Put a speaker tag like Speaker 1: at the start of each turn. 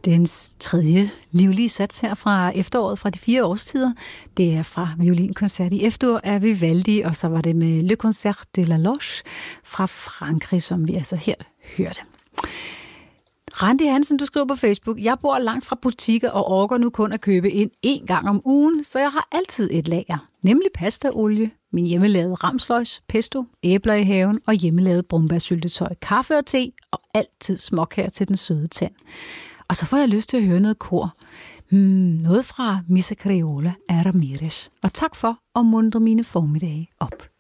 Speaker 1: Den tredje livlige sats her fra efteråret, fra de 4 årstider. Det er fra violinkoncert i F-dur af Vivaldi, og så var det med Le Concert de la Loge fra Frankrig, som vi altså her hørte. Randi Hansen, du skriver på Facebook: jeg bor langt fra butikker og orker nu kun at købe ind 1 gang om ugen, så jeg har altid et lager, nemlig pastaolie, min hjemmelavede ramsløgs, pesto, æbler i haven og hjemmelavet brumbærsyltetøj, kaffe og te og altid småkager til den søde tand. Og så får jeg lyst til at høre noget kor. Noget fra Missa Criolla af Ramirez. Og tak for at muntre mine formiddage op.